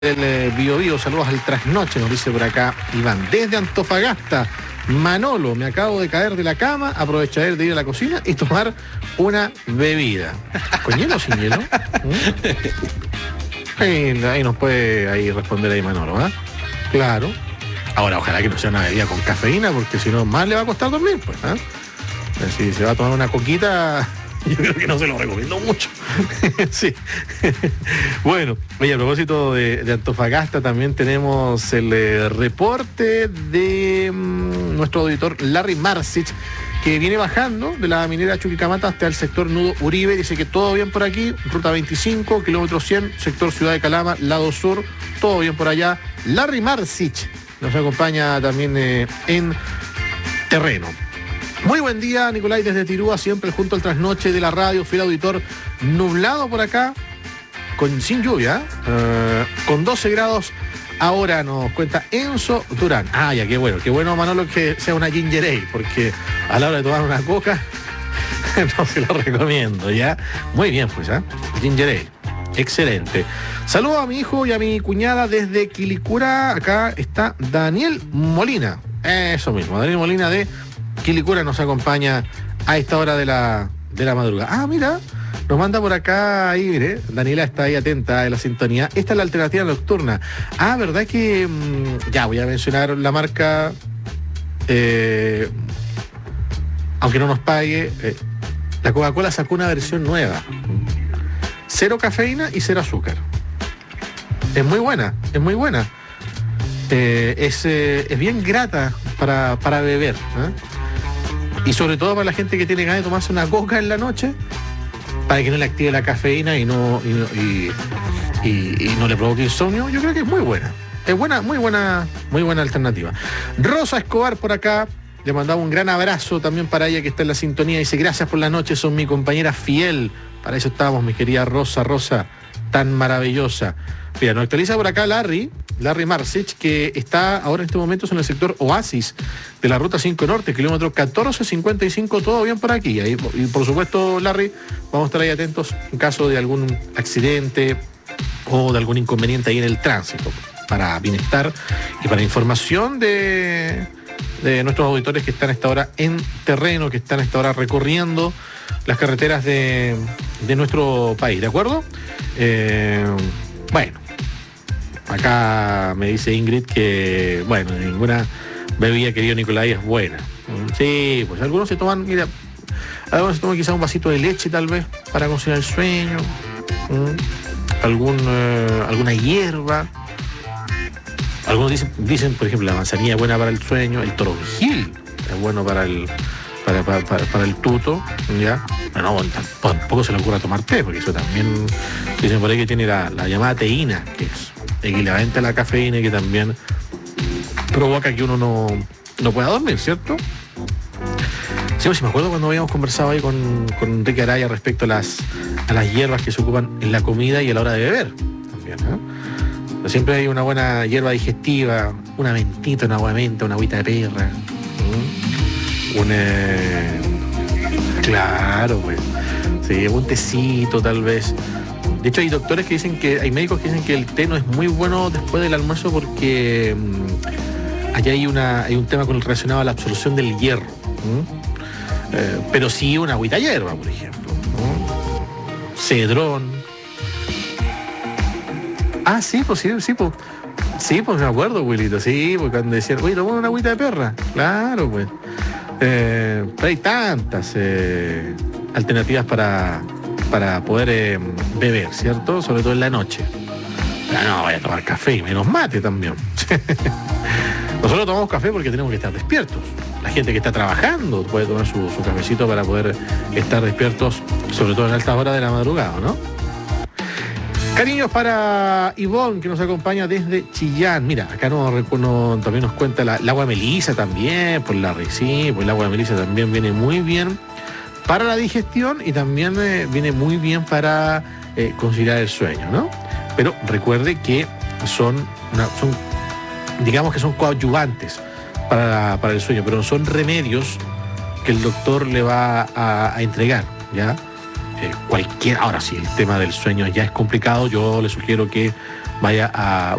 del Bio Bio, saludos al trasnoche, nos dice por acá Iván. Desde Antofagasta, Manolo, me acabo de caer de la cama, aprovecharé de ir a la cocina y tomar una bebida. ¿Con hielo o sin hielo? Ahí nos puede ahí responder ahí Manolo, ¿ah? Claro. Ahora, ojalá que no sea una bebida con cafeína, porque si no, más le va a costar dormir, pues, ¿ah? Si se va a tomar una coquita, yo creo que no se lo recomiendo mucho. Sí. Bueno, oye, a propósito de Antofagasta, también tenemos el reporte de nuestro auditor Larry Marsic, que viene bajando de la minera Chuquicamata hasta el sector Nudo Uribe. Dice que todo bien por aquí, ruta 25, kilómetro 100, sector Ciudad de Calama, lado sur, todo bien por allá. Larry Marsic nos acompaña también en terreno. Muy buen día, Nicolai, desde Tirúa, siempre junto al trasnoche de la radio, fiel auditor, nublado por acá, sin lluvia, con 12 grados ahora, nos cuenta Enzo Durán. Ah, ya, qué bueno, Manolo, que sea una ginger ale, porque a la hora de tomar una coca, no se lo recomiendo, ¿ya? Muy bien, pues, ¿ah? Ginger ale, excelente. Saludo a mi hijo y a mi cuñada desde Quilicura, acá está Daniel Molina, eso mismo, Daniel Molina de Quilicura nos acompaña a esta hora de la madrugada. Ah, mira, nos manda por acá, ahí, mire, Daniela está ahí atenta en la sintonía. Esta es la alternativa nocturna. Ah, ¿verdad que ya voy a mencionar la marca, aunque no nos pague, la Coca-Cola sacó una versión nueva. 0 cafeína y 0 azúcar. Es muy buena, es muy buena. Es bien grata para beber, ¿eh? Y sobre todo para la gente que tiene ganas de tomarse una coca en la noche, para que no le active la cafeína y no le provoque insomnio. Yo creo que es muy buena. Es buena, muy buena alternativa. Rosa Escobar por acá, le mandaba un gran abrazo también para ella que está en la sintonía. Dice, gracias por la noche, son mi compañera fiel. Para eso estábamos, mi querida Rosa, tan maravillosa. Mira, nos actualiza por acá Larry Marsic, que está ahora en este momento en el sector Oasis de la ruta 5 Norte, kilómetro 1455, todo bien por aquí. Y por supuesto, Larry, vamos a estar ahí atentos en caso de algún accidente o de algún inconveniente ahí en el tránsito, para bienestar y para información de nuestros auditores que están a esta hora en terreno, que están a esta hora recorriendo las carreteras de nuestro país, ¿de acuerdo? Bueno, acá me dice Ingrid que, bueno, ninguna bebida, querido Nicolai, es buena. Sí, pues algunos se toman, mira, algunos se toman quizás un vasito de leche tal vez para conciliar el sueño, alguna hierba. Algunos dicen, por ejemplo, la manzanilla es buena para el sueño, el toronjil es bueno para el tuto, ¿ya? No, tampoco se le ocurra tomar té, porque eso también dicen por ahí que tiene la llamada teína, que es equivalente a la cafeína y que también provoca que uno no pueda dormir, ¿cierto? Sí, pues, me acuerdo cuando habíamos conversado ahí con Enrique Araya respecto a las hierbas que se ocupan en la comida y a la hora de beber también, ¿no? Siempre hay una buena hierba digestiva, una mentita, una agua de menta, una agüita de perra, claro, pues. Sí, un tecito tal vez. De hecho, hay doctores que dicen hay médicos que dicen que el té no es muy bueno después del almuerzo porque allá hay un tema relacionado a la absorción del hierro. Pero sí una agüita de hierba, por ejemplo, cedrón. Ah, sí, pues sí, pues. Sí, pues me acuerdo, Wilito, sí, porque cuando decían, oye, tomamos una agüita de perra. Claro, pues. Pero hay tantas alternativas para poder beber, ¿cierto? Sobre todo en la noche. Pero no vaya a tomar café y menos mate también. Nosotros tomamos café porque tenemos que estar despiertos. La gente que está trabajando puede tomar su cafecito para poder estar despiertos, sobre todo en altas horas de la madrugada, ¿no? Cariños para Ivonne, que nos acompaña desde Chillán. Mira, acá también nos cuenta el agua de melisa también, por la sí, pues el agua de melisa también viene muy bien para la digestión y también viene muy bien para conciliar el sueño, ¿no? Pero recuerde que digamos que son coadyuvantes para el sueño, pero no son remedios que el doctor le va a entregar, ¿ya? Ahora sí, el tema del sueño ya es complicado. Yo le sugiero que vaya a